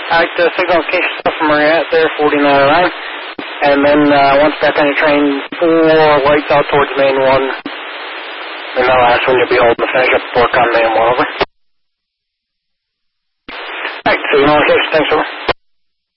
Alright, signal case stuff from Maria there, 4909. And then once back on your train, 4 lights out towards main 1. And the last one you'll be holding to finish up work on main 1, over. Alright, signal case, thanks, over.